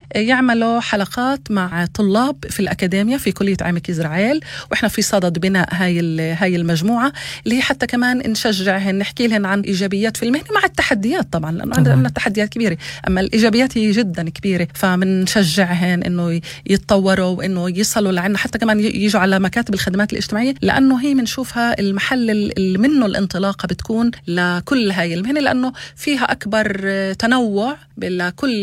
يعملوا حلقات مع طلاب في الأكاديمية في كلية عمك إزرائيل، وإحنا في صدد بناء هاي المجموعة اللي هي حتى كمان نشجعهن، نحكي لهن عن إيجابيات في المهنة مع التحديات طبعا، لأنه عندنا تحديات كبيرة، أما الإيجابيات هي جدا كبيرة، فمنشجعهن إنه يتطوروا وإنه يصلوا لعنا، حتى كمان يجوا على مكاتب الخدمات الاجتماعية، لأنه هي منشوفها المحل اللي منه الانطلاقة بتكون لكل هاي المهنة، لأنه فيها أكبر تنوع لكل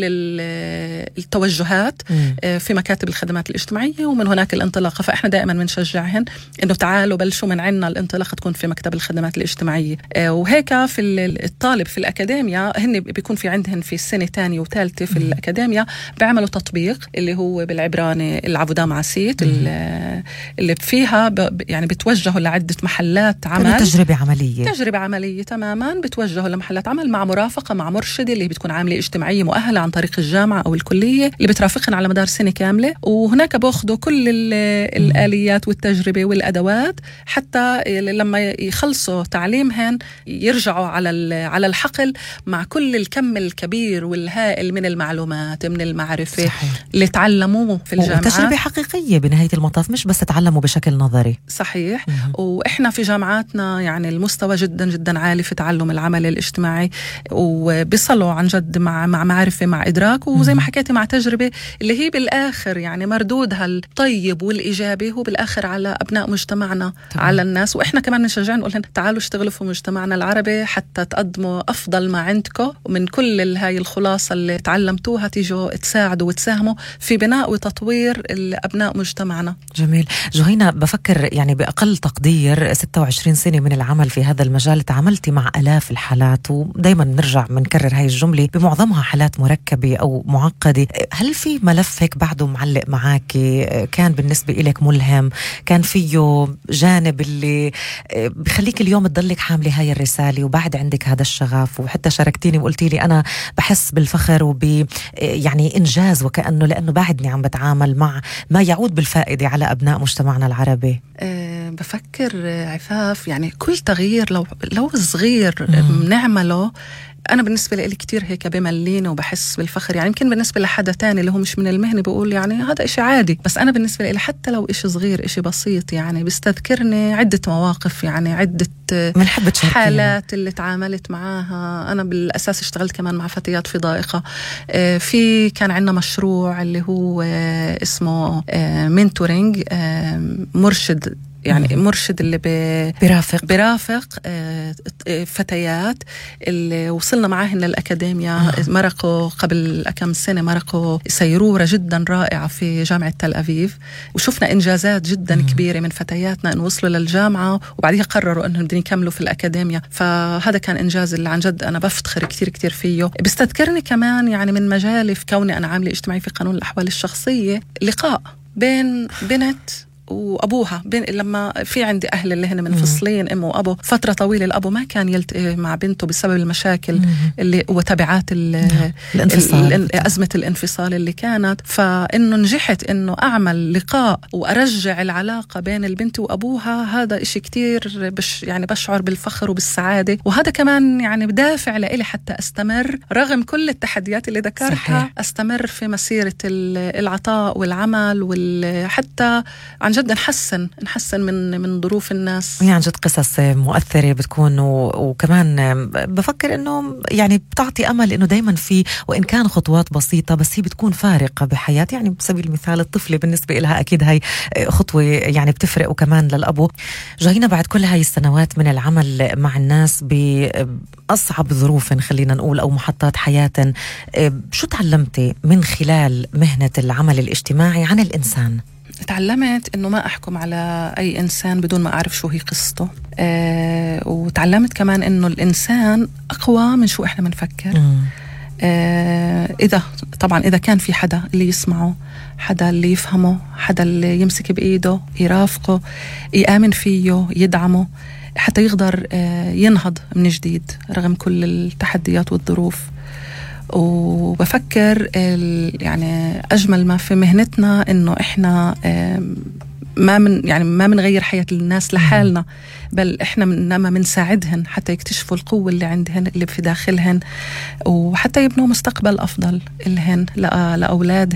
التوجهات في مكاتب الخدمات الاجتماعية، ومن هناك الانطلاقة. فإحنا دائما بنشجعهن إنه تعالوا بلشوا من عنا الانطلاقة تكون في مكتب الخدمات الاجتماعية. وهيك في الطالب في الأكاديمية هن بيكون في عندهن في السنة الثانية وثالثة في الأكاديمية بيعملوا تطبيق اللي هو بالعبراني العبودة معسيت، اللي فيها يعني بتوجهوا لعدة محلات عمل، تجربة عملية تماما، بتوجهوا لمحلات عمل مع مرافقة مع مرشدة اللي بتكون عاملة اجتماعية مؤهلة عن طريق الجامعة أو الكلية اللي بترافقهم على مدار سنة كاملة، وهناك بأخذوا كل الآليات والتجربة والأدوات حتى لما يخلصوا تعليمهن يرجعوا على الحقل مع كل الكم الكبير والهائل من المعلومات من المعرفة. صحيح. اللي تعلموه في الجامعة، وتجربة حقيقية بنهاية المطاف، مش بس تعلموا بشكل نظري. صحيح. وإحنا في جامعاتنا يعني المستوى جدا جدا عالي في تعلم العمل الاجتماعي، وبيصلوا عن جد مع معرفة مع إدراك، وزي ما حكيتي مع تجربة اللي هي بالآخر يعني مردودها الطيب والإيجابي هو بالآخر على أبناء مجتمعنا. طبعا. على الناس، وإحنا كمان نشجعهم نقول لهم تعالوا اشتغلوا في مجتمعنا العربي حتى تقدموا أفضل ما عندكم، ومن كل هاي الخلاصة اللي تعلمتوها تيجوا تساعدوا وتساهموا في بناء وتطوير أبناء مجتمعنا. جميل. جهينة، بفكر يعني بأقل تقدير 26 سنة من العمل في هذا المجال، تعاملتي مع آلاف الحالات، ودايما نرجع منكرر هاي الجملة، بمعظمها حالات مركبة أو معقدة. هل في ملف هيك بعده معلق معاكي كان بالنسبة إليك ملهم، كان فيه جانب اللي بخليك اليوم تضلك حاملة هاي الرسالة وبعد عندك هذا الشغف، وحتى شاركتيني وقلتي لي أنا بحس بالفخر يعني إنجاز، وكأنه لأنه بعدني عم بتعامل مع ما يعود بالفائدة على أبناء مجتمعنا العربي؟ بفكر عفاف يعني كل تغيير لو صغير بنعمله، أنا بالنسبة لي كتير هيك بمليني وبحس بالفخر. يعني يمكن بالنسبة لحدا تاني اللي هو مش من المهنة بقول يعني هذا إشي عادي، بس أنا بالنسبة لي حتى لو إشي صغير إشي بسيط يعني بيستذكرني عدة مواقف، يعني عدة حالات اللي تعاملت معاها. أنا بالأساس اشتغلت كمان مع فتيات في ضائقة، في كان عندنا مشروع اللي هو اسمه منتورينج، مرشد، يعني مرشد اللي برافق فتيات اللي وصلنا معاهن للأكاديمية. مرقوا قبل كم سنة، مرقوا سيرورة جدا رائعة في جامعة تل أبيب، وشفنا إنجازات جدا كبيرة من فتياتنا إن وصلوا للجامعة وبعدها قرروا إنهم بدهم يكملوا في الأكاديمية. فهذا كان إنجاز اللي عن جد أنا بفتخر كتير كتير فيه. بيستذكرني كمان يعني من مجالي في كوني أنا عاملة اجتماعي في قانون الأحوال الشخصية، لقاء بين بنت وأبوها. لما في عندي أهل اللي هنا منفصلين، أم وأبو، فترة طويلة الأبو ما كان يلتقي مع بنته بسبب المشاكل اللي وتبعات أزمة الانفصال اللي كانت. فإنه نجحت إنه أعمل لقاء وأرجع العلاقة بين البنت وأبوها، هذا إشي كتير يعني بشعر بالفخر وبالسعادة، وهذا كمان يعني بدافع لإلي حتى أستمر رغم كل التحديات اللي ذكرتها. صحيح. أستمر في مسيرة العطاء والعمل، وحتى عن جد نحسن من ظروف الناس. يعني عن جد قصص مؤثرة بتكون، وكمان بفكر إنه يعني بتعطي أمل إنه دايما في، وإن كان خطوات بسيطة بس هي بتكون فارقة بحياة. يعني بسبيل المثال الطفلة بالنسبة لها أكيد هاي خطوة يعني بتفرق، وكمان للأبو. جاهينة، بعد كل هاي السنوات من العمل مع الناس بأصعب ظروف خلينا نقول أو محطات حياة، شو تعلمتي من خلال مهنة العمل الاجتماعي عن الإنسان؟ تعلمت إنه ما أحكم على أي إنسان بدون ما أعرف شو هي قصته. وتعلمت كمان إنه الإنسان أقوى من شو إحنا منفكر. إذا كان في حدا اللي يسمعه، حدا اللي يفهمه، حدا اللي يمسك بإيده يرافقه يآمن فيه يدعمه حتى يقدر ينهض من جديد رغم كل التحديات والظروف. وبفكر يعني أجمل ما في مهنتنا إنه إحنا ما منغير حياة الناس لحالنا، بل إحنا إنما منساعدهن حتى يكتشفوا القوة اللي عندهن اللي في داخلهن، وحتى يبنوا مستقبل أفضل لهن لأولادهن.